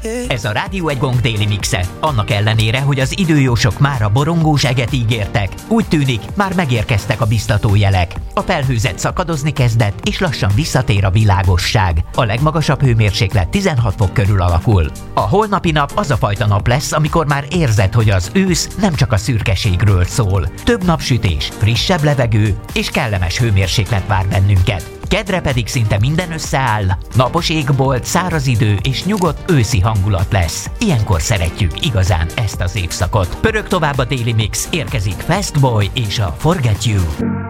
Ez a Rádió Egy Gong déli mixe. Annak ellenére, hogy az időjósok már a borongós eget ígértek, úgy tűnik, már megérkeztek a biztató jelek. A felhőzet szakadozni kezdett, és lassan visszatér a világosság. A legmagasabb hőmérséklet 16 fok körül alakul. A holnapi nap az a fajta nap lesz, amikor már érzed, hogy az ősz nem csak a szürkeségről szól. Több napsütés, frissebb levegő és kellemes hőmérséklet vár bennünket. Kedre pedig szinte minden összeáll, napos égbolt, száraz idő és nyugodt őszi hangulat lesz. Ilyenkor szeretjük igazán ezt az évszakot. Pörög tovább a Daily Mix, érkezik Fast Boy és a Forget You.